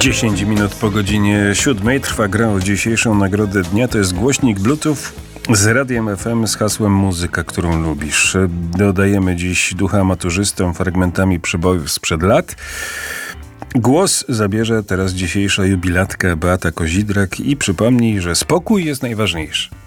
10 minut po godzinie 7 trwa gra o dzisiejszą nagrodę dnia. To jest głośnik Bluetooth z radiem FM z hasłem muzyka, którą lubisz. Dodajemy dziś ducha maturzystom fragmentami przebojów sprzed lat. Głos zabierze teraz dzisiejsza jubilatka Beata Kozidrak i przypomnij, że spokój jest najważniejszy.